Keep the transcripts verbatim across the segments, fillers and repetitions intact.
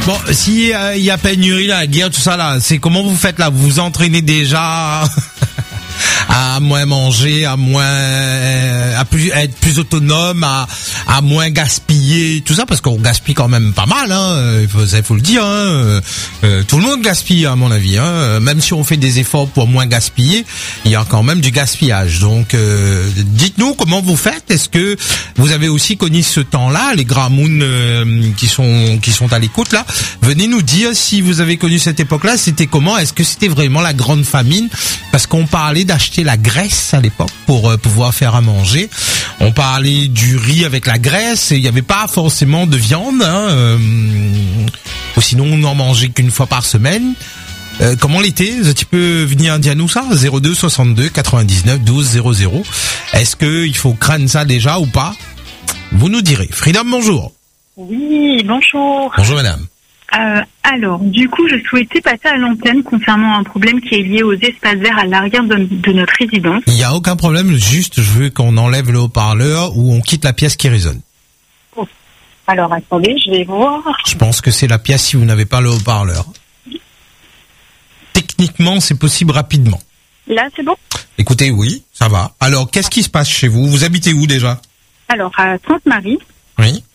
Bon, si il euh, y a pénurie, la guerre, tout ça là, c'est comment vous faites là? Vous vous entraînez déjà à moins manger, à moins, à plus à être plus autonome, à à moins gaspiller, tout ça, parce qu'on gaspille quand même pas mal, hein. Il faut, ça, faut le dire, hein. Euh, tout le monde gaspille, à mon avis, hein. Même si on fait des efforts pour moins gaspiller, il y a quand même du gaspillage. Donc, euh, dites-nous comment vous faites. Est-ce que vous avez aussi connu ce temps-là, les Gramoun euh, qui sont qui sont à l'écoute là? Venez nous dire si vous avez connu cette époque-là. C'était comment? Est-ce que c'était vraiment la grande famine? Parce qu'on parlait d'acheter la graisse à l'époque pour euh, pouvoir faire à manger. On parlait du riz avec la graisse et il n'y avait pas forcément de viande, hein, euh, ou sinon on n'en mangeait qu'une fois par semaine. Euh, comment l'été? Tu peux venir dire nous ça? zéro deux soixante-deux quatre-vingt-dix-neuf douze zéro zéro. Est-ce que il faut craindre ça déjà ou pas? Vous nous direz. Freedom, bonjour. Oui, bonjour. Bonjour madame. Euh, alors, du coup, je souhaitais passer à l'antenne concernant un problème qui est lié aux espaces verts à l'arrière de, de notre résidence. Il n'y a aucun problème, juste je veux qu'on enlève le haut-parleur ou on quitte la pièce qui résonne. Oh. Alors, attendez, je vais voir. Je pense que c'est la pièce si vous n'avez pas le haut-parleur. Techniquement, c'est possible rapidement. Là, c'est bon? Écoutez, oui, ça va. Alors, qu'est-ce qui se passe chez vous? Vous habitez où déjà? Alors, à Sainte-Marie. Oui.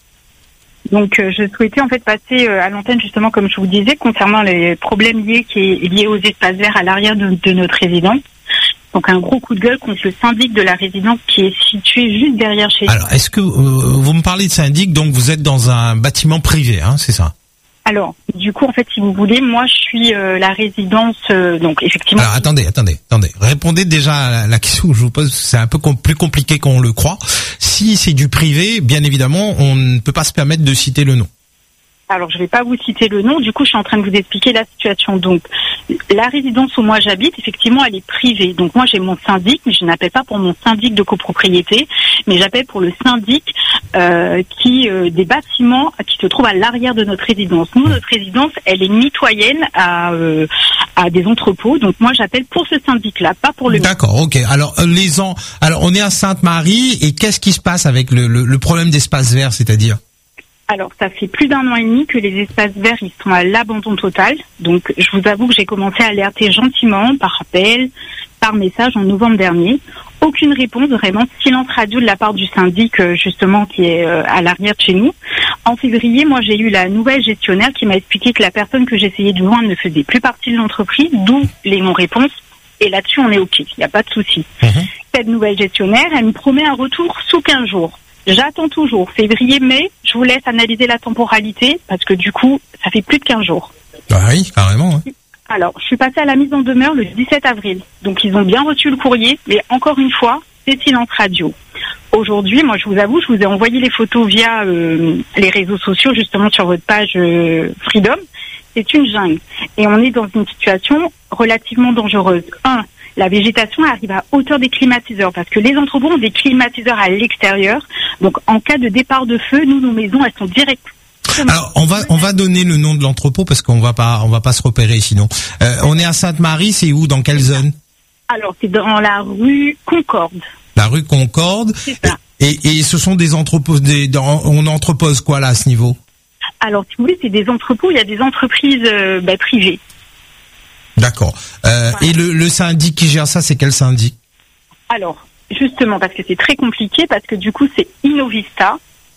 Donc, euh, je souhaitais en fait passer euh, à l'antenne justement, comme je vous disais, concernant les problèmes liés qui est liés aux espaces verts à l'arrière de, de notre résidence. Donc, un gros coup de gueule contre le syndic de la résidence qui est situé juste derrière chez nous. Alors, est-ce que euh, vous me parlez de syndic, donc vous êtes dans un bâtiment privé, hein, c'est ça? Alors, du coup, en fait, si vous voulez, moi, je suis euh, la résidence, euh, donc effectivement. Alors, attendez, attendez, attendez. Répondez déjà à la, la question que je vous pose. C'est un peu com- plus compliqué qu'on le croit. Si c'est du privé, bien évidemment, on ne peut pas se permettre de citer le nom. Alors, je vais pas vous citer le nom. Du coup, je suis en train de vous expliquer la situation. Donc, la résidence où moi j'habite, effectivement, elle est privée. Donc, moi, j'ai mon syndic, mais je n'appelle pas pour mon syndic de copropriété, mais j'appelle pour le syndic euh, qui euh, des bâtiments qui se trouvent à l'arrière de notre résidence. Nous, notre résidence, elle est mitoyenne à euh, à des entrepôts. Donc, moi, j'appelle pour ce syndic-là, pas pour le. D'accord, ok. Alors, les ans. Alors, on est à Sainte-Marie et qu'est-ce qui se passe avec le, le, le problème d'espace vert, c'est-à-dire? Alors, ça fait plus d'un an et demi que les espaces verts, ils sont à l'abandon total. Donc, je vous avoue que j'ai commencé à alerter gentiment, par appel, par message en novembre dernier. Aucune réponse, vraiment silence radio de la part du syndic, justement, qui est à l'arrière de chez nous. En février, moi, j'ai eu la nouvelle gestionnaire qui m'a expliqué que la personne que j'essayais de joindre ne faisait plus partie de l'entreprise, d'où les non-réponses. Et là-dessus, on est OK, il n'y a pas de souci. Mmh. Cette nouvelle gestionnaire, elle me promet un retour sous quinze jours. J'attends toujours. Février, mai, je vous laisse analyser la temporalité parce que du coup, ça fait plus de quinze jours. Ah oui, carrément. Hein. Alors, je suis passée à la mise en demeure le dix-sept avril. Donc, ils ont bien reçu le courrier, mais encore une fois, c'est silence radio. Aujourd'hui, moi, je vous avoue, je vous ai envoyé les photos via euh, les réseaux sociaux, justement sur votre page euh, Freedom. C'est une jungle. Et on est dans une situation relativement dangereuse. Un, la végétation arrive à hauteur des climatiseurs parce que les entrepôts ont des climatiseurs à l'extérieur. Donc, en cas de départ de feu, nous, nos maisons, elles sont directement. Alors, on va on va donner le nom de l'entrepôt parce qu'on va pas on va pas se repérer sinon. Euh, on est à Sainte-Marie, c'est où, dans quelle zone? Alors, c'est dans la rue Concorde. La rue Concorde. C'est ça. Et, et ce sont des entrepôts, des, on entrepose quoi là à ce niveau? Alors, si vous voulez, c'est des entrepôts. Il y a des entreprises euh, bah, privées. D'accord. Euh, voilà. Et le, le syndic qui gère ça, c'est quel syndic? Alors, justement, parce que c'est très compliqué, parce que du coup, c'est Innovista.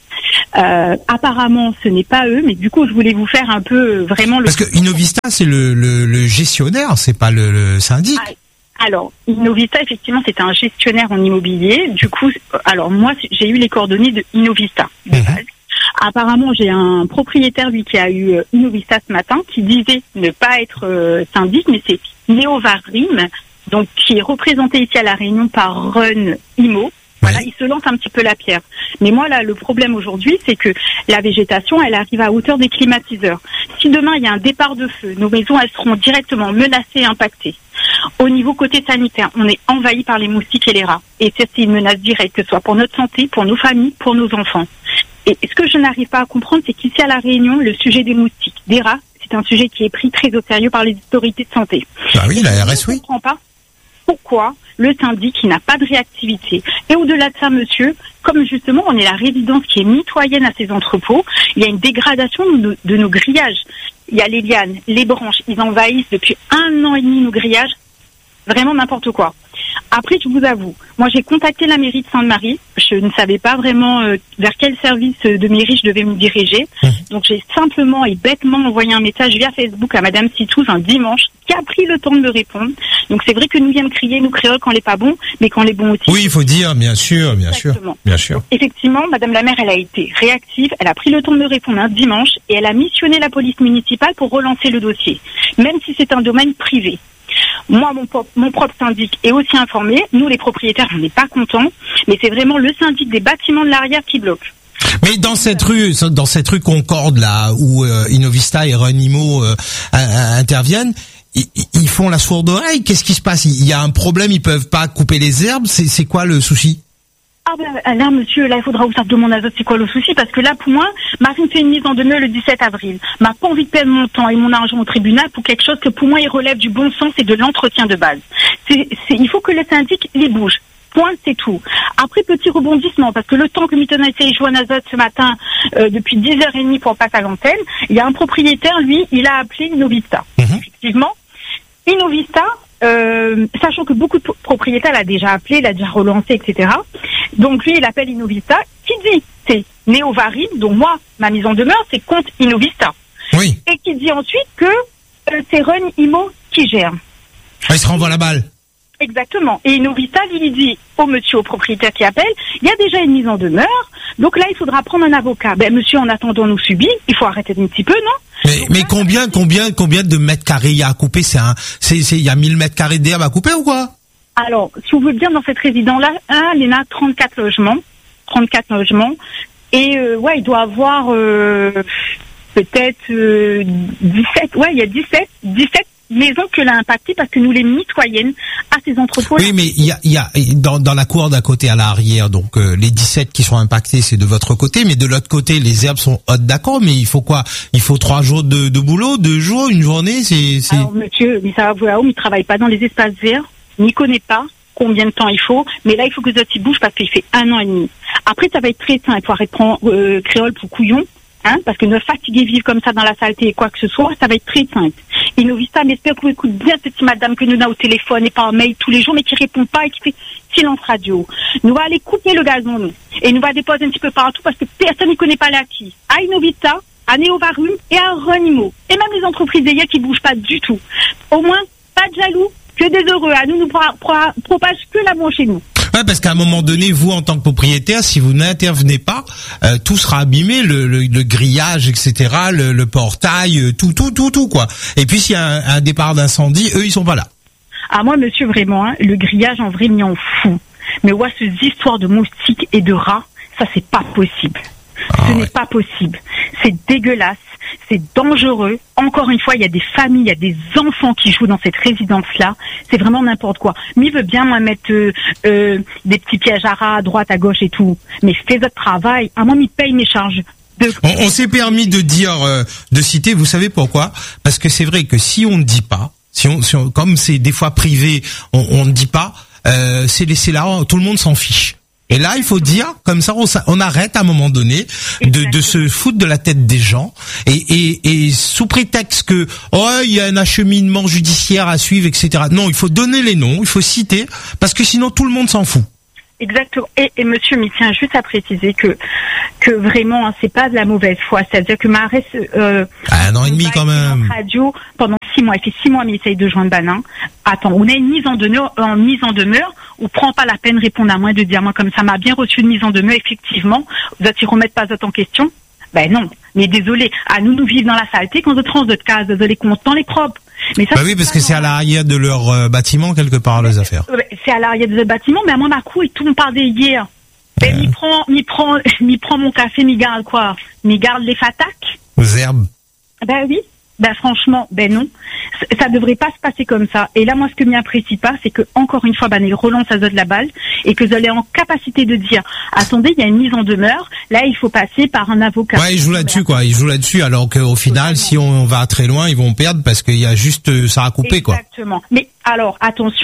Euh, apparemment, ce n'est pas eux, mais du coup, je voulais vous faire un peu euh, vraiment le. Parce que Innovista, c'est le, le, le gestionnaire, c'est pas le, le syndic. Ah, alors, Innovista, effectivement, c'est un gestionnaire en immobilier. Du coup, alors moi, j'ai eu les coordonnées de Innovista. De mmh. base. Apparemment, j'ai un propriétaire, lui, qui a eu euh, Innovista ce matin, qui disait ne pas être euh, syndic, mais c'est Néovarim, donc qui est représenté ici à La Réunion par Run Imo. Voilà, il se lance un petit peu la pierre. Mais moi, là, le problème aujourd'hui, c'est que la végétation, elle arrive à hauteur des climatiseurs. Si demain, il y a un départ de feu, nos maisons, elles seront directement menacées et impactées. Au niveau côté sanitaire, on est envahi par les moustiques et les rats. Et c'est une menace directe, que ce soit pour notre santé, pour nos familles, pour nos enfants. Et ce que je n'arrive pas à comprendre, c'est qu'ici à La Réunion, le sujet des moustiques, des rats, c'est un sujet qui est pris très au sérieux par les autorités de santé. Ah oui, la R S, oui. Je ne comprends pas pourquoi le syndic qui n'a pas de réactivité. Et au-delà de ça, monsieur, comme justement on est la résidence qui est mitoyenne à ces entrepôts, il y a une dégradation de nos, de nos grillages. Il y a les lianes, les branches, ils envahissent depuis un an et demi nos grillages, vraiment n'importe quoi. Après, je vous avoue, moi j'ai contacté la mairie de Sainte-Marie, je ne savais pas vraiment euh, vers quel service de mairie je devais me diriger, mmh. donc j'ai simplement et bêtement envoyé un message via Facebook à Madame Citous un dimanche, qui a pris le temps de me répondre. Donc c'est vrai que nous viennent crier, nous créoles, quand on n'est pas bon, mais quand on est bon aussi. Oui, il faut dire, bien sûr, bien Exactement. sûr, bien sûr. Donc, effectivement, Madame la maire, elle a été réactive, elle a pris le temps de me répondre un dimanche, et elle a missionné la police municipale pour relancer le dossier, même si c'est un domaine privé. Moi, mon, mon propre syndic est aussi informé. Nous, les propriétaires, on n'est pas contents. Mais c'est vraiment le syndic des bâtiments de l'arrière qui bloque. Mais dans cette rue, dans cette rue Concorde, là, où euh, Innovista et Renimo euh, interviennent, ils, ils font la sourde oreille. Qu'est-ce qui se passe? Il y a un problème, ils peuvent pas couper les herbes. C'est, c'est quoi le souci? Ah ben là, monsieur, là, il faudra vous sortir de mon azote, c'est quoi le souci? Parce que là, pour moi, Marine fait une mise en demeure le dix-sept avril. M'a pas envie de perdre mon temps et mon argent au tribunal pour quelque chose que pour moi, il relève du bon sens et de l'entretien de base. C'est, c'est, il faut que le syndic les bouge. Point, c'est tout. Après, petit rebondissement, parce que le temps que Mitton a essayé de jouer un azote ce matin, euh, depuis dix heures trente pour passer à l'antenne, il y a un propriétaire, lui, il a appelé Innovista. Mmh. Effectivement, Innovista, euh, sachant que beaucoup de propriétaires l'ont déjà appelé, l'a déjà relancé, et cetera. Donc lui, il appelle Innovista, qui dit c'est Néovarine, donc moi, ma mise en demeure, c'est contre Innovista. Oui. Et qui dit ensuite que euh, c'est Renimo qui gère. Ah, il se renvoie la balle. Exactement. Et Innovista, il dit au monsieur, au propriétaire qui appelle, il y a déjà une mise en demeure, donc là, il faudra prendre un avocat. Ben, monsieur, en attendant, nous subit, il faut arrêter un petit peu, non? Mais, donc, mais là, combien, combien, combien de mètres carrés il y a à couper? C'est un, c'est, c'est, il y a mille mètres carrés d'herbe à couper ou quoi? Alors, si vous voulez bien, dans cette résidence-là, hein, il y en a trente-quatre logements. trente-quatre logements. Et, euh, ouais, il doit avoir, euh, peut-être, euh, dix-sept, ouais, il y a dix-sept, dix-sept maisons que l'a impacté parce que nous les mitoyennes à ces entrepôts. Oui, mais il y a, il y a, dans, dans la cour d'à côté à l'arrière, donc, euh, les dix-sept qui sont impactés, c'est de votre côté, mais de l'autre côté, les herbes sont hautes, d'accord, mais il faut quoi? Il faut trois jours de, de boulot, deux jours, une journée, c'est, c'est... Alors, monsieur, mais ça va vous là-haut, il travaille pas dans les espaces verts. N'y connaît pas combien de temps il faut, mais là il faut que ça s'y bouge parce qu'il fait un an et demi. Après ça va être très simple, il faut arrêter de prendre euh, créole pour couillon, hein, parce que ne fatiguer vivre comme ça dans la saleté et quoi que ce soit, ça va être très simple. Et Innovista, j'espère que vous écoutez bien cette madame que nous avons au téléphone et par mail tous les jours, mais qui répond pas et qui fait silence radio. Nous va aller couper le gazon, nous, et nous va déposer un petit peu partout parce que personne ne connaît pas l'acquis. À Innovista, à Néovarine et à Renimo. Et même les entreprises d'hier qui bougent pas du tout. Au moins, pas de jaloux. Que des heureux, à nous, nous pro- pro- propage que l'amour chez nous. Ouais, parce qu'à un moment donné, vous, en tant que propriétaire, si vous n'intervenez pas, euh, tout sera abîmé, le, le, le grillage, et cetera, le, le portail, tout, tout, tout, tout, quoi. Et puis, s'il y a un, un départ d'incendie, eux, ils sont pas là. Ah, moi, monsieur, vraiment, hein, le grillage, en vrai, m'y en fout. Mais ouais, ces histoires de moustiques et de rats, ça, c'est pas possible. Ah, Ce ouais. n'est pas possible. C'est dégueulasse. C'est dangereux. Encore une fois, il y a des familles, il y a des enfants qui jouent dans cette résidence-là. C'est vraiment n'importe quoi. Mais il veut bien, moi, mettre euh, euh, des petits pièges à rats à droite, à gauche et tout. Mais fais votre travail. À moi, il paye mes charges. De... On, on s'est permis de dire, euh, de citer, vous savez pourquoi? Parce que c'est vrai que si on ne dit pas, si on, si on comme c'est des fois privé, on, on ne dit pas, euh, c'est laissé là, tout le monde s'en fiche. Et là, il faut dire, comme ça, on, on arrête à un moment donné de, de se foutre de la tête des gens. Et, et, et sous prétexte que oh, il y a un acheminement judiciaire à suivre, et cetera. Non, il faut donner les noms, il faut citer, parce que sinon tout le monde s'en fout. Exactement. Et, et monsieur, mais tiens juste à préciser que que vraiment, hein, c'est pas de la mauvaise foi. C'est-à-dire que Marès, euh, ah, un an et demi quand même. Radio pendant six mois. Il fait six mois, mais il essaye de joindre Banin. Attends, on a une mise en demeure, en mise en demeure, ou prend pas la peine de répondre à moi, de dire moi comme ça m'a bien reçu une mise en demeure. Effectivement, vous allez remettre pas autant en question. Ben non, mais désolé. À nous, nous vivons dans la saleté quand on tranche notre case, désolé, qu'on dans les propres. Mais ça, bah oui, parce que c'est à l'arrière de leur euh, bâtiment, quelque part, les affaires. C'est à l'arrière de leur bâtiment, mais à moi, ma cour, et tout me parle des hier. Ben, m'y prend, m'y prend, m'y prend mon café, m'y garde quoi? M'y garde les fataques? Aux herbes. Ben oui. Ben franchement, ben non. Ça devrait pas se passer comme ça. Et là, moi, ce que m'y apprécie pas, c'est que, encore une fois, ben, ils relancent à zone la balle, et que vous allez en capacité de dire, attendez, il y a une mise en demeure, là, il faut passer par un avocat. Ouais, ils jouent là-dessus, quoi. Ils jouent là-dessus, alors qu'au final, si on va très loin, ils vont perdre parce qu'il y a juste ça à couper, quoi. Exactement. Mais, alors, attention, hein.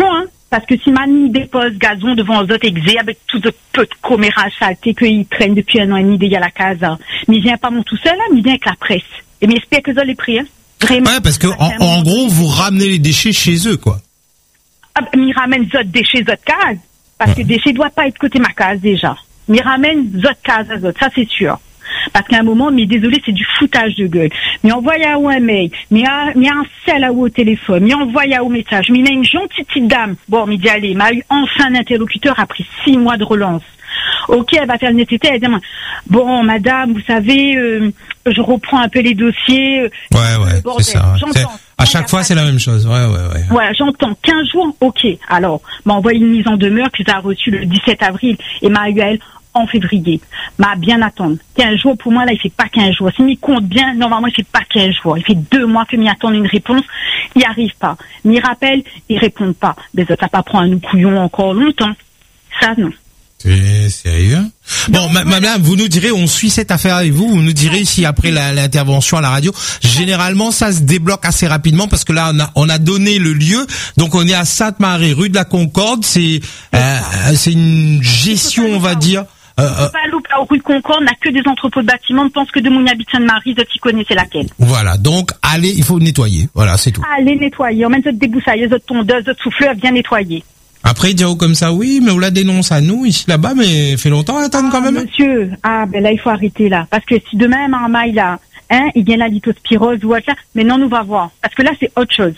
Parce que si Mani dépose gazon devant les autres exés avec tout ce peu de commérages saletés qu'il traîne depuis un an et demi derrière la case, mais il vient pas mon tout seul, hein, mais il vient avec la presse. Et mais j'espère que ça les pris, hein. Vraiment. Ouais, parce que en, en gros, vous ramenez les déchets chez eux, quoi. Ah, mais il ramène les autres déchets, les autres cases. Parce que les déchets doivent pas être côté ma case, déjà. Mais il ramène les autres cases, les autres, ça c'est sûr. Parce qu'à un moment, mais désolé, c'est du foutage de gueule. Mais envoie à où un mail, mais il y a un sel à où au téléphone, mais envoie à où message, mais il y a une gentille petite dame. Bon, mais dit allez, m'a eu enfin un interlocuteur après six mois de relance. Ok, elle va faire le nécessaire, elle dit, bon, madame, vous savez, euh, je reprends un peu les dossiers. Euh, ouais, ouais, bordel, c'est ça. C'est, à chaque fois, c'est la même chose. Ouais, ouais, ouais. Voilà, j'entends. quinze jours, ok. Alors, m'a envoyé une mise en demeure que j'ai reçue le dix-sept avril et m'a eu à elle en février. M'a bien attendre. quinze jours, pour moi, là, il fait pas quinze jours. S'il m'y compte bien, normalement, il fait pas quinze jours. Il fait deux mois que m'y attendre une réponse. Il arrive pas. M'y rappelle, il répond pas. Mais ça va pas prendre un nous couillon encore longtemps. Ça, non. C'est sérieux? Bon, ma, madame, vous nous direz, on suit cette affaire avec vous, vous nous direz si après la, l'intervention à la radio, généralement, ça se débloque assez rapidement parce que là, on a, on a donné le lieu, donc on est à Sainte-Marie, rue de la Concorde, c'est, euh, c'est une gestion, on va dire. Euh, pas louper au rue de Concorde, on n'a que des entrepôts de bâtiments, on pense que de mon habite Sainte-Marie, de t'y connais, c'est laquelle. Voilà, donc, allez, il faut nettoyer, voilà, c'est tout. Allez nettoyer, on met notre déboussailleuse, notre tondeuse, notre souffleur, bien nettoyer. Après, il dit comme ça, oui, mais on la dénonce à nous, ici, là-bas, mais fait longtemps à attendre ah, quand même. Monsieur, ah, ben là, il faut arrêter là. Parce que si demain, un mail là, hein, il vient la lithospirose ou autre là, mais non, nous va voir. Parce que là, c'est autre chose.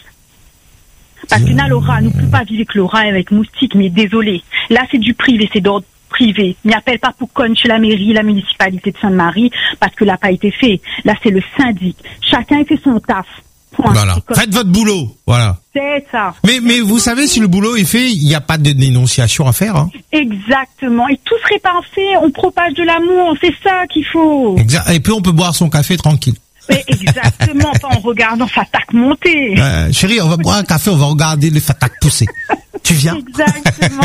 Parce que là, Laura, nous ne pouvons pas vivre avec Laura et avec moustique, mais désolé. Là, c'est du privé, c'est d'ordre privé. N'y appelle pas pour conne chez la mairie, la municipalité de Sainte-Marie, parce que là, pas été fait. Là, c'est le syndic. Chacun fait son taf. Point. Voilà. Faites votre boulot. Voilà. C'est ça. Mais, mais vous savez, si le boulot est fait, il n'y a pas de dénonciation à faire, hein. Exactement. Et tout serait parfait. On propage de l'amour. C'est ça qu'il faut. Exact. Et puis, on peut boire son café tranquille. Mais exactement. Pas en regardant Fatak monter. Euh, chérie, on va boire un café, on va regarder les Fatak pousser. Tu viens? Exactement.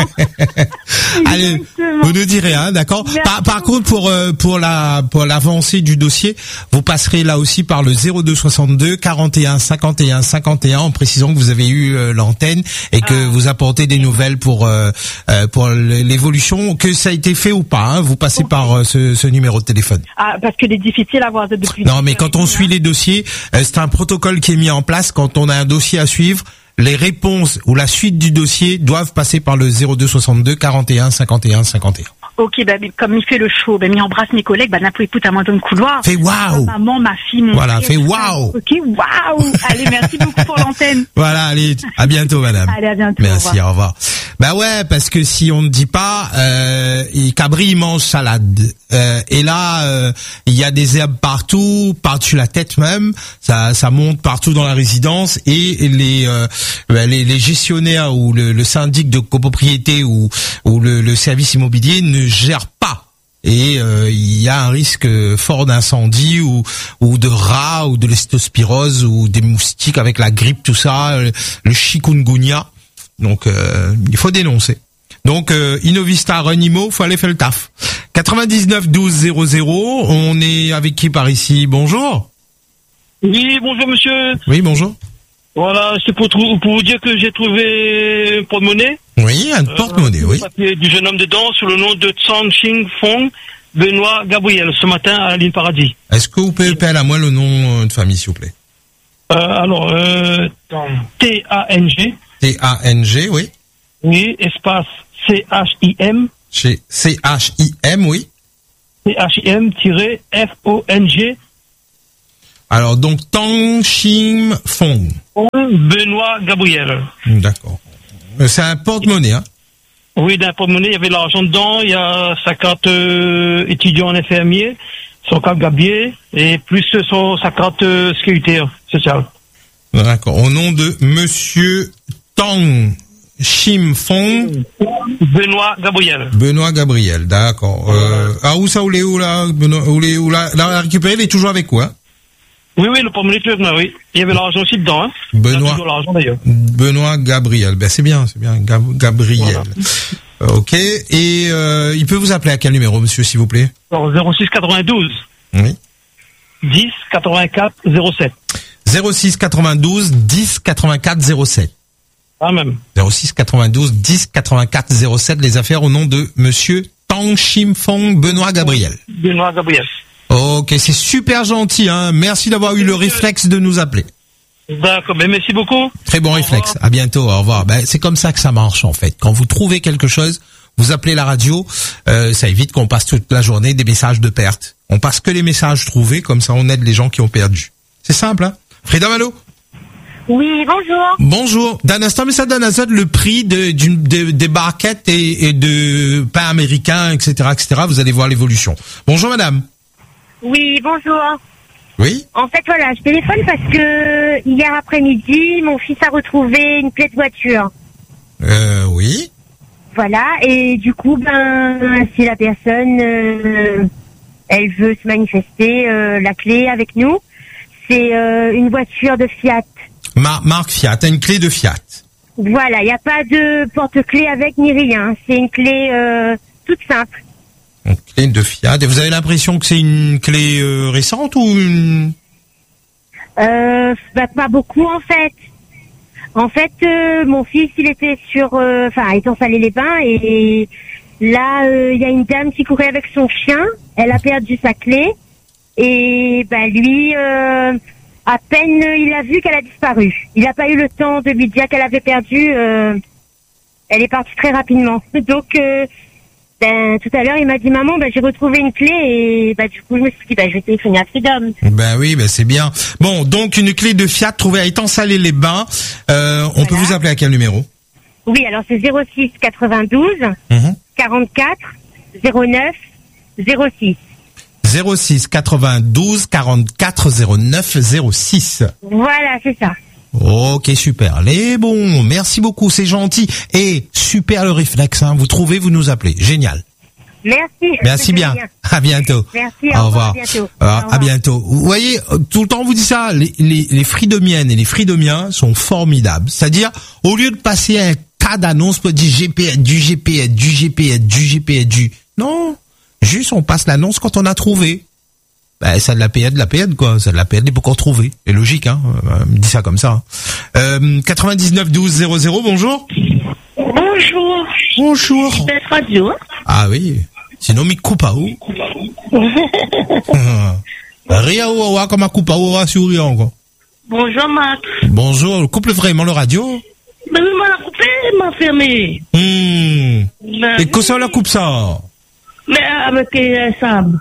Allez, Exactement. vous nous direz, hein, d'accord. Par, par contre, pour euh, pour la pour l'avancée du dossier, vous passerez là aussi par le zéro deux soixante-deux quarante et un cinquante et un cinquante et un en précisant que vous avez eu euh, l'antenne et que ah. vous apportez des nouvelles pour euh, euh, pour l'évolution, que ça a été fait ou pas. Hein, vous passez okay. par euh, ce, ce numéro de téléphone. Ah, parce que c'est difficile à voir depuis. Non, mais quand on suit les dossiers, euh, c'est un protocole qui est mis en place quand on a un dossier à suivre. Les réponses ou la suite du dossier doivent passer par le zéro deux soixante-deux quarante et un cinquante et un cinquante et un. Ok, bah, comme il fait le show, bah, il embrasse mes collègues, bah, n'a pas écouté à moi dans le couloir. Fais waouh! Maman, ma fille, mon Voilà, frère, fais waouh! Ok, waouh! Allez, merci beaucoup pour l'antenne. Voilà, allez, à bientôt, madame. Allez, à bientôt. Merci, au revoir. au revoir. Bah ouais, parce que si on ne dit pas, euh, Cabri, il mange salade. Euh, et là, euh, il y a des herbes partout, par-dessus la tête même. Ça, ça monte partout dans la résidence et les, euh, les, les gestionnaires ou le, le syndic de copropriété ou, ou le, le service immobilier ne gèrent pas. Et euh, il y a un risque fort d'incendie ou ou de rats ou de l'histospirose ou des moustiques avec la grippe, tout ça, le chikungunya. Donc euh, il faut dénoncer. Donc euh, Innovista Renimo, faut aller faire le taf. quatre-vingt-dix-neuf douze zéro zéro, on est avec qui par ici? Bonjour. Oui, bonjour monsieur. Oui, bonjour. Voilà, c'est pour, trou- pour vous dire que j'ai trouvé un porte-monnaie. Oui, un porte-monnaie, euh, oui. Papier du jeune homme dedans, sous le nom de Tsang Ching Fong, Benoît Gabriel, ce matin à la ligne Paradis. Est-ce que vous pouvez appeler à moi le nom de famille, s'il vous plaît? Euh, alors, euh, T A N G. T A N G, oui. Oui, espace C H I M. Chez C H I M, oui. C H I M F O N G. Alors, donc, Tang Ching Fong. Benoît Gabriel. D'accord. C'est un porte-monnaie, hein? Oui, d'un porte-monnaie, il y avait l'argent dedans, il y a sa carte euh, étudiant en infirmier, son carte gabier, et plus son, sa carte euh, sécurité sociale. D'accord. Au nom de Monsieur Tang Ching Fong. Benoît Gabriel. Benoît Gabriel, d'accord. Euh, ah, où ça, où les, où là, Benoît, où les, où là, la récupérer, il est toujours avec quoi? Oui, oui, le porte-monnaie, oui. Il y avait l'argent aussi dedans, hein. Benoît. Il y a l'argent, d'ailleurs. Benoît Gabriel. Ben, c'est bien, c'est bien. Gab- Gabriel. Voilà. Ok. Et, euh, il peut vous appeler à quel numéro, monsieur, s'il vous plaît? Alors, zéro six quatre-vingt-douze. Oui. dix quatre-vingt-quatre zéro sept. zéro six quatre-vingt-douze dix quatre-vingt-quatre zéro sept. Ah, même. zéro six quatre-vingt-douze dix quatre-vingt-quatre zéro sept, les affaires au nom de monsieur Tang Shim Fong Benoît Gabriel. Benoît Gabriel. Ok, c'est super gentil, hein. Merci d'avoir eu le réflexe de nous appeler. D'accord, ben merci beaucoup. Très bon Au réflexe. revoir. À bientôt, au revoir. Ben, c'est comme ça que ça marche, en fait. Quand vous trouvez quelque chose, vous appelez la radio, euh, ça évite qu'on passe toute la journée des messages de perte. On passe que les messages trouvés, comme ça on aide les gens qui ont perdu. C'est simple, hein. Frida Malo. Oui, bonjour. Bonjour. D'un instant, mais ça donne à ça le prix de, d'une, de- des barquettes et, et de pain américain, et cetera, et cetera. Vous allez voir l'évolution. Bonjour, madame. Oui, bonjour. Oui. En fait, voilà, je téléphone parce que hier après-midi, mon fils a retrouvé une clé de voiture. Euh, oui. Voilà, et du coup, ben, si la personne, euh, elle veut se manifester, euh, la clé avec nous, c'est euh, une voiture de Fiat. Mar- marque Fiat, une clé de Fiat. Voilà, il n'y a pas de porte-clé avec ni rien. C'est une clé euh, toute simple. Une clé de Fiat. Et vous avez l'impression que c'est une clé euh, récente ou une... Euh, bah, pas beaucoup en fait. En fait, euh, mon fils, il était sur, euh, enfin, il était en Salé-les-Bains et là, euh, il y a une dame qui courait avec son chien. Elle a perdu sa clé et bah lui, euh, à peine il a vu qu'elle a disparu. Il n'a pas eu le temps de lui dire qu'elle avait perdu. Euh, elle est partie très rapidement. Donc, euh, ben, tout à l'heure, il m'a dit, maman, ben, j'ai retrouvé une clé et bah du coup, je me suis dit, ben, je vais téléphoner à Freedom. Ben oui, ben c'est bien. Bon, donc une clé de Fiat trouvée à Étang-Salé-les-Bains. Euh, on Voilà. peut vous appeler à quel numéro? Oui, alors c'est zéro six quatre-vingt-douze Mhm. quarante-quatre zéro neuf zéro six. zéro six quatre-vingt-douze quarante-quatre zéro neuf zéro six. Voilà, c'est ça. Ok, super. Les bons, merci beaucoup, c'est gentil. Et super le réflexe, hein. Vous trouvez, vous nous appelez. Génial. Merci. Merci bien. À bientôt. Merci, Au au revoir, revoir. à bientôt. Euh, Au à revoir. bientôt. Vous voyez, euh, tout le temps on vous dit ça, les, les, les fridomiennes et les fridomiens sont formidables. C'est-à-dire, au lieu de passer un tas d'annonces pour dire G P S, du G P S, du G P S, du G P S, du... Non, juste on passe l'annonce quand on a trouvé. Ben, ça de la P N, de la P N, quoi. Ça de la P N, il n'est pas encore trouvé. C'est logique, hein. Euh, me dit ça comme ça. Euh, quatre-vingt-dix-neuf douze zéro zéro, bonjour. Bonjour. Bonjour. Belle radio. Ah oui. Sinon, mi coupe à où? Ria ou ou comme un coupe à ou sur rien, quoi. Bonjour, Max. Bonjour, coupe vraiment le radio. Mais oui, m'a coupé, m'a fermé. Hmm. Ben, Et que ça la coupe ça? mais avec euh, Sam.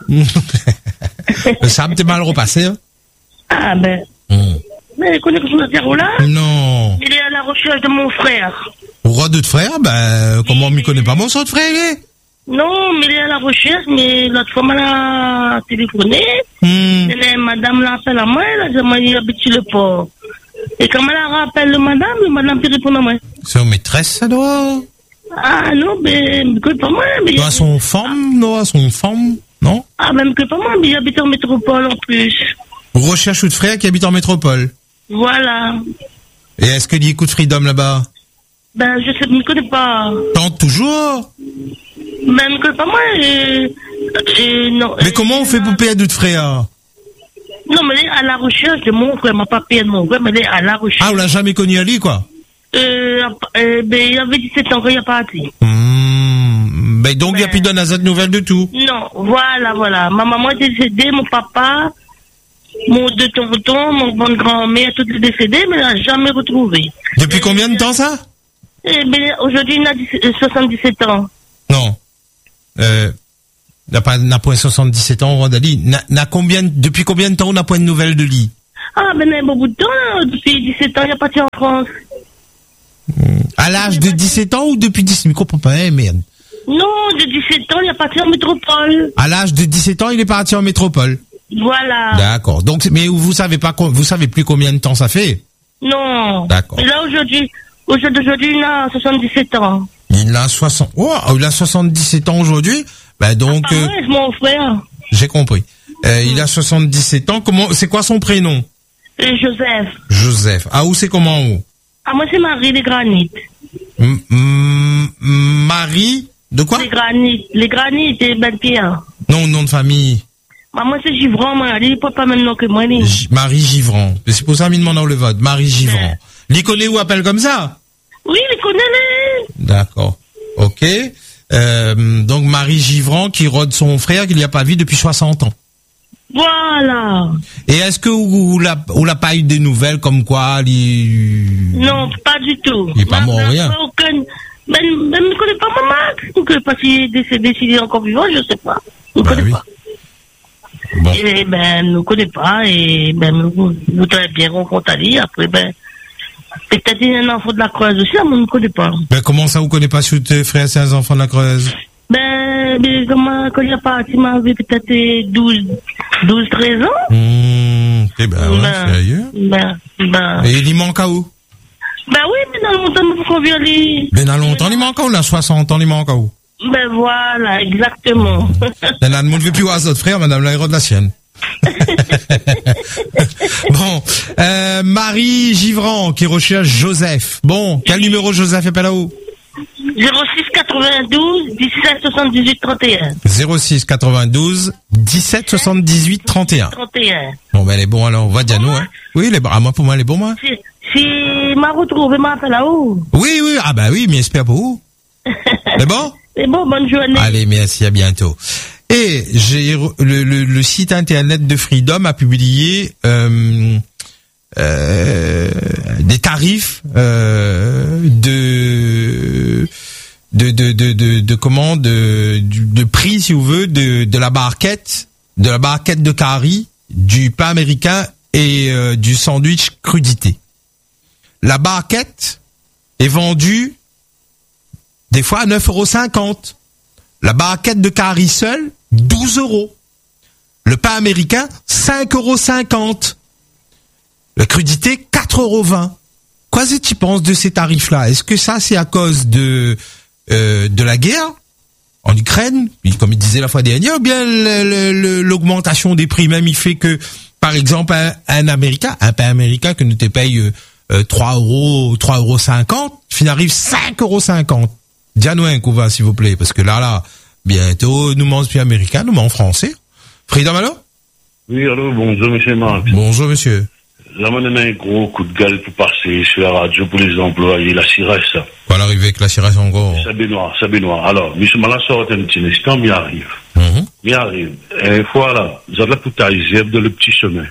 Le Sam t'es mal repassé, hein? Ah, ben. Hmm. Mais connais que je veux dire là? Non. Il est à la recherche de mon frère. Au roi de frère, ben, comment on m'y connaît pas mon son de frère, il est? Non, mais il est à la recherche, mais l'autre fois, elle a téléphoné. Hmm. Et là, madame l'appelle à moi, elle a dit, moi, il habite sur le port. Et quand elle rappelle le madame, le madame peut répondre à moi. C'est une maîtresse, ça doit? Ah non, mais que pas moi. Mais Doit son femme, non, son femme, non? Ah, même que pas moi, mais il habite en métropole en plus. Recherche de frère qui habite en métropole. Voilà. Et est-ce qu'il écoute Freedom là-bas? Ben, je sais, je ne connais pas. Tente toujours? Même que pas moi. Et, et, non, Mais et- comment on fait pour payer de frère? Non, mais elle est à la recherche de mon frère, m'a pas payé de mon frère, mais elle est à la recherche. Ah, on l'a jamais connu à lui, quoi? Euh, euh, ben, il avait dix-sept ans quand il est parti. Hmm. Ben donc, il n'y a plus de nazette nouvelle de tout. Non, voilà, voilà. Ma maman est décédée, mon papa, mon deux tontons, mon bonne grand-mère, tout est décédé, mais elle n'a jamais retrouvé. Depuis combien de temps, ça? Eh ben, aujourd'hui, il a dix- euh, soixante-dix-sept ans. Non. Euh, n'a pas, n'a point soixante-dix-sept ans, Randali. N'a, n'a combien, depuis combien de temps on n'a point de nouvelles de lui? Ah, ben, il y a beaucoup de temps, là. Depuis dix-sept ans, il est parti en France. À l'âge de dix-sept ans ou depuis dix-sept ans? Je comprends pas, hein, merde. Non, de dix-sept ans, il est parti en métropole. À l'âge de dix-sept ans, il est parti en métropole. Voilà. D'accord. Donc, mais vous savez pas, co- vous savez plus combien de temps ça fait? Non. D'accord. Mais là, aujourd'hui, aujourd'hui, aujourd'hui, il a soixante-dix-sept ans. Il a soixante, oh, il a soixante-dix-sept ans aujourd'hui. Ben donc, Ah, euh, ouais, c'est mon frère. j'ai compris. Euh, il a soixante-dix-sept ans. Comment, c'est quoi son prénom? Et Joseph. Joseph. Ah, où c'est comment où? Ah, moi, c'est Marie, les granites. M- m- Marie, de quoi? Les granites. Les granites et belle pierre. Non, nom de famille. Ah, moi, c'est Givron, moi. Il n'est pas même nom que moi, lui. J- Marie Givran. C'est pour ça qu'il me demande dans le vote. Marie Givran. L'y connaît ou appelle comme ça? Oui, les connais les. D'accord. Ok. Euh, donc Marie Givran qui rôde son frère qu'il n'y a pas vu depuis soixante ans. Voilà. Et est-ce que vous l'a, vous l'a pas eu des nouvelles comme quoi il... Non, pas du tout. Il est pas mort, rien. Aucun... Ben, ben, je ne connais pas maman. Je ne connais pas s'il est décédé, s'il est encore vivant, je ne sais pas. Je ne Bah connais oui. pas. Bon. Et ben, ne connais pas. Et ben, vous voudrez bien rencontrer Ali. Après, ben, peut-être il y a un enfant de la Creuse aussi, mais on ne connaît pas. Ben comment ça vous connaissez pas sur tes frères et enfants de la Creuse? Ben, mais comment, quand il a parti, m'avait peut-être douze, douze, treize ans. Mmh, eh ben ouais, Ben, sérieux. Ben, ben. Et il y manque à où? Ben oui, mais dans longtemps, nous pouvons vient les. Ben dans longtemps, il manque à où? Là, soixante ans, il manque à où? Ben voilà, exactement. Ben là, ne veut plus voir votre frère, madame l'aéro de la sienne. Bon, euh, Marie Givran qui recherche Joseph. Bon, quel numéro Joseph appelle à où? zéro six quatre-vingt-douze dix-sept soixante-dix-huit trente et un. zéro six quatre-vingt-douze dix-sept soixante-dix-huit trente et un. trente et un. Bon, ben, elle est bon alors, on va dire nous, hein. Oui, les bras, moi, pour moi, elle est bon, moi. Si, si m'a retrouvé, m'appelle là-haut. Oui, oui, ah bah oui, mais j'espère pour vous. C'est bon? C'est bon, bonne journée. Allez, merci, à bientôt. Et j'ai re- le, le, le site internet de Freedom a publié euh, euh, des tarifs euh, de, de de de de de comment de du- de prix si vous voulez de de la barquette de la barquette de curry, du pain américain et euh, du sandwich crudité. La barquette est vendue des fois à neuf euros cinquante. La barquette de curry seule, douze euros. Le pain américain, cinq euros cinquante. La crudité, quatre euros vingt. Quoi est-ce que tu penses de ces tarifs-là? Est-ce que ça, c'est à cause de euh, de la guerre en Ukraine, comme il disait la fois dernière, ou bien le- le- le- l'augmentation des prix même, il fait que, par exemple, un, un Américain, un pain américain que nous te paye euh, euh, trois euros, trois euros cinquante, fin arrive cinq euros cinquante. Dis-nous un coup, va, s'il vous plaît, parce que là, là, bientôt, nous mange plus américain, nous mange français. Freedom, allô? Oui, allô, bonjour, monsieur Marc. Bonjour, monsieur. Là, on a un gros coup de gueule pour passer sur la radio pour les employés, la C I R E S. Voilà, arriver avec la cirrhose encore. C'est Benoît, c'est Benoît. Alors, monsieur Malas sort un petit instant, mais il arrive. Mhm. Il arrive. Et voilà, vous avez la poutaille zèbre de le petit chemin.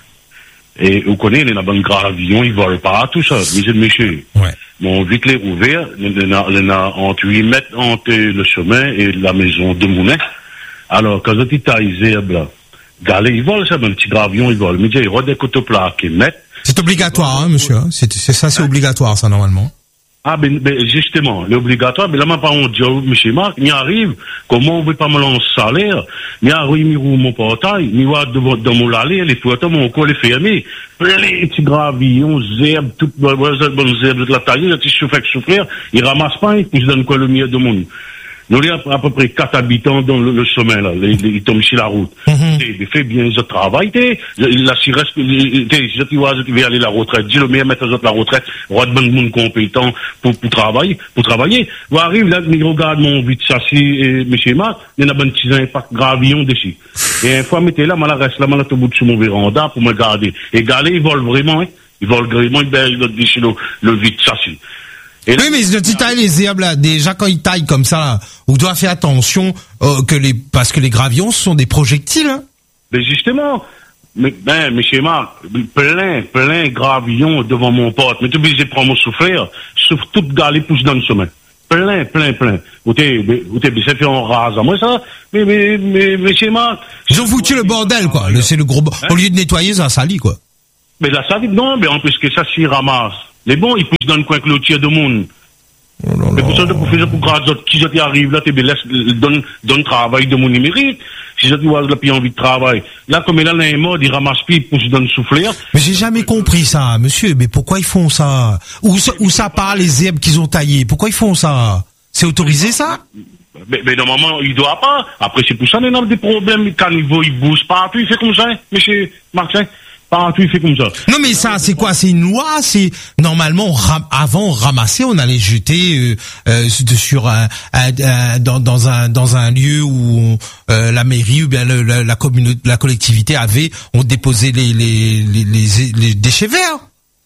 Et vous connaissez, il y a un gravillon, ils volent pas, tout ça, monsieur, monsieur. Ouais. Bon, vite les ouvert, il y en a, il y en a entre huit mètres entre le chemin et la maison de Mounet. Alors, quand vous taille zèbre, là, galé, ils volent ça, un petit gravillon, ils volent. Mais il y a des couteaux plaqués, mètres. C'est obligatoire, hein, monsieur. hein. C'est, c'est ça, c'est obligatoire, ça, normalement. Ah, ben, ben justement, l'obligatoire, mais là, ma parole, dit, oh, monsieur Marc, il arrive, comment on veut pas me lancer salaire, il arrive, il roule mon portail, il va devant, dans mon allée, les photos, mon col est fermé, plein les petits gravillons, zèbres, tout, bonne zèbre de la taille, il souffre avec souffrir, il ramasse pas, il se donne quoi le mieux de monde. Nous, il y a à peu près quatre habitants dans le, le chemin, là. Ils, ils tombent sur la route. Mhm. Ils font bien ce travail, t'es. La C I R E S, t'es, si tu vois, tu veux aller à la retraite. Dis le meilleur mettre à la retraite. On va de bon monde compétent pour, pour travailler, pour travailler. Vous arrivez, là, ils regardent mon vite châssis, et monsieur Marc, il y en a un petit impact gravillon dessus. Et une fois, mettez là, moi, la reste là, moi, là, tout bout sur mon véranda pour me garder. Et garder, ils volent vraiment, hein. Ils volent vraiment, ils baissent le, le vite châssis. Et là, Oui, mais quand ils taillent les herbes, là, déjà, quand ils taillent comme ça, là, on doit faire attention, euh, que les, parce que les gravillons, ce sont des projectiles, hein. Ben justement, mais, ben, monsieur Marc, plein, plein gravillons devant mon pote. Mais tu es obligé de prendre mon souffleur, sauf toute galée pousse dans le chemin. Plein, plein, plein. Vous t'es, vous t'es, ça fait en rase à moi, ça. Mais, mais, mais, monsieur Marc. Ils ont foutu le bordel, quoi. Le- C'est le gros, bo- Hein? au lieu de nettoyer, ça salit, quoi. Mais là, ça dit, non, mais en plus que ça s'y ramasse. Les bons, ils poussent dans le coin que l'autre tire de monde. Oh là Mais là. pour ça, pour faire pour grâce autres, qui qui arrive là, tu laisse, donne, donne travail de mon numérique. Si tu vois là, puis envie de travail. Là, comme il a un mode, il ramasse puis il pousse dans le souffleur. Mais j'ai jamais compris ça, monsieur. Mais pourquoi ils font ça? Où ça, où ça part les herbes qu'ils ont taillées? Pourquoi ils font ça? C'est autorisé, ça? Mais, mais normalement, il doit pas. Après, c'est pour ça qu'on a des problèmes. Quand il va, il bouge partout, il fait comme ça, monsieur Martin. Partout, il fait comme ça. Non, mais ça, c'est quoi? C'est une loi? C'est normalement on ram- avant on ramassait, on allait jeter euh, euh, sur un, un- un- dans, dans un dans un lieu où euh, la mairie ou bien le, la, la communauté, la collectivité avait, on déposait les les les, les, les déchets verts.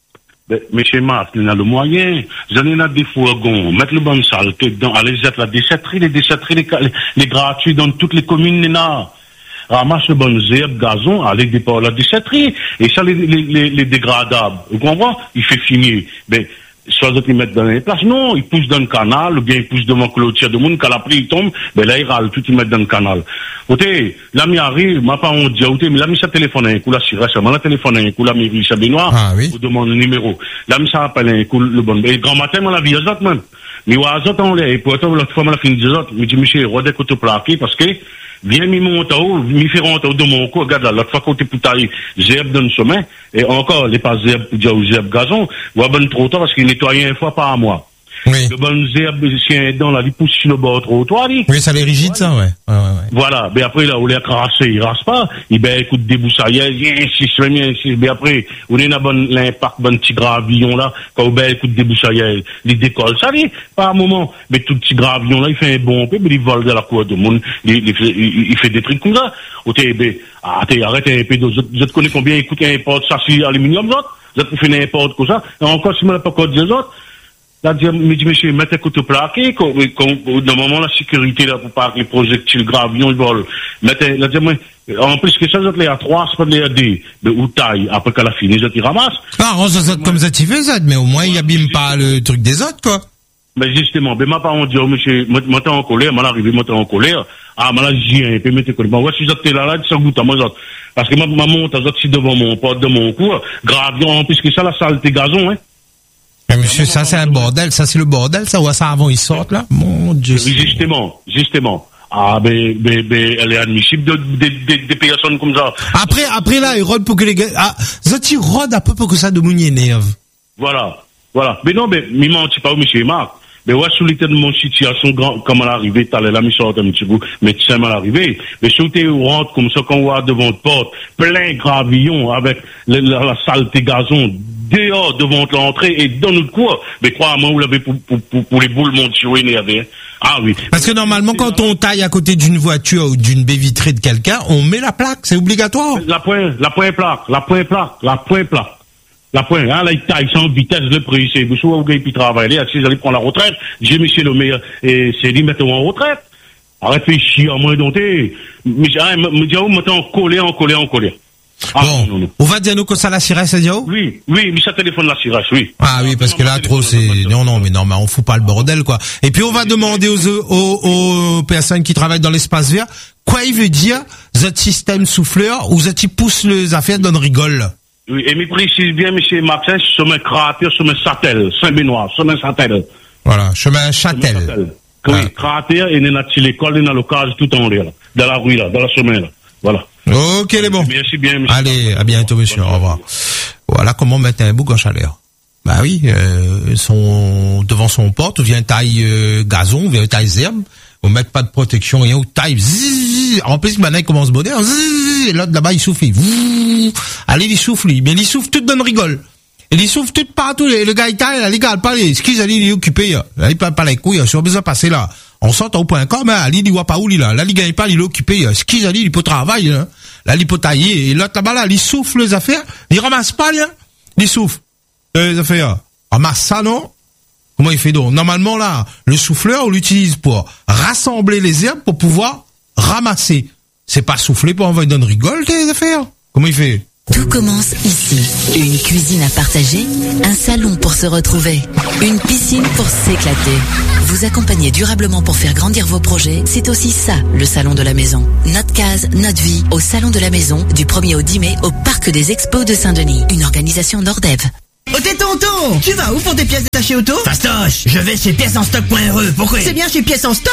Mais, mais chez Marc, il y a le moyen. J'en ai des fourgons, mettre le bon saleté dedans, aller jeter la déchetterie, les déchetteries, les, les, les gratuits dans toutes les communes, les là. Ramasse le bon zèbre, gazon, aller départ la déchetterie. Et ça, les, les, les, les dégradables. Vous comprenez? Il fait finir. Ben, soit ils mettent dans les places. Non, ils poussent dans le canal, ou bien ils poussent devant clôture de monde, quand la pluie tombe, ben là, ils râlent, tout ils mettent dans le canal. Oté, l'ami arrive, ma part, on dit, oté, mais l'ami, ça téléphone un coup, là, si récemment, la téléphone un coup, l'ami, Richard Benoît, ah, oui. vous demande le numéro. L'ami, ça appelle un coup, le bon, et grand matin, moi, la vie, azot, même. Mais, ouais, azot, on l'est, et pour autant, l'autre fois, moi, la fin des autres, me dit, monsieur, redès que tu plaqué, parce que, viens mi monter haut, mi faire monter haut de mon cou, regarde là, l'autre fois qu'on t'est poutaillé, zèbre dans le sommet, et encore, les pas zèbre, ou zèbre gazon, ou à bon trop tard, parce qu'il nettoyait une fois par mois. Oui. Le bon zèbre, chien dans là, il pousse sur le bord trottoir, lui. Oui, ça les rigide, ça, ouais. Ouais, ouais, ouais. Voilà. Mais après, là, on les crasse, il rase pas. Il ben, écoute, déboussaillages, il insiste, il insiste. Mais après, on est dans bon, l'impact, bon petit gravillon, là. Quand on ben, écoute, déboussaillages, il décolle. Ça, lui, par un moment. Mais tout petit gravillon, là, il fait un bon peu, mais il vole de la cour de monde. Il, il, il, il fait des trucs comme ça. Ou t'es, ben, ah, t'es, arrête un peu de, je te connais combien, écoute, un porte, ça, c'est aluminium, l'autre. Je te fais n'importe quoi, ça. Et encore, si je ne pas encore des autres. Là, me dit, monsieur, mettez couteau plaqué, quand, dans le moment, la sécurité, là, pour pas que les projectiles gravions, ils volent. Mettez, là, dis-moi, en plus que ça, vous êtes les à trois, c'est pas les à deux, mais ou taille, après qu'elle a fini, vous êtes, ils ramassent. Ah, on se comme ça, tu fais ça, mais au moins, il abîme pas le truc des autres, quoi. Mais justement, ben, ma parent dit, oh, monsieur, m'entends en colère, m'en arrivé, m'entends en colère. Ah, m'en a dit, un peu, mettez colère. Bon, ouais, si vous êtes là, là, ça goûte à moi, autres. Parce que ma, ma monte, vous êtes si devant mon porte de mon cou, gravion, en plus que ça, la saleté gazon, hein. Mais monsieur, ça c'est un bordel, ça c'est le bordel, ça, ou ça avant ils sortent là? Mon Dieu. Oui, justement, justement. Ah, ben, ben, ben, elle est admissible de, de, de, des personnes comme ça. Après, après là, ils rôdent pour que les gars, ah, ça ils rôdent un peu pour que ça de mounier nerve. Voilà, voilà. Mais non, mais, m'y menti pas, monsieur Marc. Mais ouais, sous l'état de mon situation, comme elle est arrivée, t'as la mise sur un petit bout, mais tu sais mal arrivé. Mais sous l'état où rentre comme ça, quand on voit devant votre porte, plein gravillon avec la, la, la saleté gazon, dehors devant l'entrée et dans notre cour. Mais crois-moi, vous l'avez pour, pour, pour, pour les boules mondiaux énervés. Ah oui. Parce que normalement, quand on taille à côté d'une voiture ou d'une baie vitrée de quelqu'un, on met la plaque, c'est obligatoire. La point, la point plaque, la point plaque, la point plaque. La pointe, hein, là, il taille sans vitesse, le prix, c'est, vous savez, vous avez pu travailler, là, si vous allez prendre la retraite, j'ai monsieur le maire, et c'est dit, mettez-vous en retraite. Arrête de chier, à moins dompter. Mais, hein, me dire, vous mettez en colère, en colère, en colère. Ah, bon, non, non. On va dire nous que ça la ciresse, c'est dire? Oui, oui, mais ça téléphone la ciresse, oui. Ah oui, parce que là, trop, c'est, non, non, mais non, mais on fout pas le bordel, quoi. Et puis, on va demander aux, aux, aux personnes qui travaillent dans l'espace vert, quoi il veut dire, votre système souffleur, ou votre pousse les affaires dans le rigole? Oui, et me précise bien, monsieur Martin, chemin Cratère, chemin Châtel, Saint-Benoît, chemin Châtel. Voilà, chemin Châtel. Oui, ah. Cratère, et dans l'école, et dans le case, tout en l'air, là. Dans la rue, là, dans la chemin, là. Voilà. Ok, les bons. Merci bien, monsieur. Allez, à bientôt, monsieur. Au revoir. Voilà comment mettre un bouc en chaleur. Bah oui, euh, son, devant son porte, vient taille, euh, gazon, vient taille herbe. On met pas de protection, rien, ou taille, zzz, en plus, maintenant, il commence à bonner, zzz, et l'autre, là-bas, il souffle, il, allez, il souffle, lui. Mais il souffle tout dans le rigole. Et il souffle tout partout, et le gars, il taille, là, les gars, pas les, ce qu'ils allaient, il est occupé, là. Il parle pas les couilles, si on a besoin de passer là. On sort au point com, hein, il voit pas où, là. Là, il gagne pas, il est occupé, ce qu'ils allaient, il peut travailler, hein. Là, il peut tailler, et l'autre, là-bas, là, il souffle les affaires, il ramasse pas, là. Il souffle. Les affaires. Ramasse ça, non? Comment il fait donc? Normalement, là, le souffleur, on l'utilise pour rassembler les herbes pour pouvoir ramasser. C'est pas souffler pour envoyer dans le rigole, tes affaires. Comment il fait? Tout commence ici. Une cuisine à partager, un salon pour se retrouver, une piscine pour s'éclater. Vous accompagner durablement pour faire grandir vos projets, c'est aussi ça, le salon de la maison. Notre case, notre vie, au salon de la maison, du premier au dix mai, au Parc des Expos de Saint-Denis. Une organisation Nordev. Oh t'es tonton, tu vas où pour tes pièces détachées auto? Fastoche, je vais chez pièces en stock point r e. Pourquoi? C'est bien chez pièces en stock